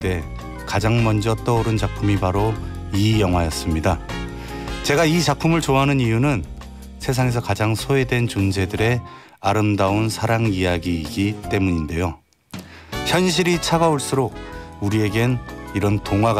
때 가장 먼저 떠오른 작품이 바로 이 영화였습니다. 제가 이 작품을 좋아하는 이유는 세상에서 가장 소외된 존재들의 아름다운 사랑 이야기이기 때문인데요. 현실이 차가울수록 우리에겐 이런 동화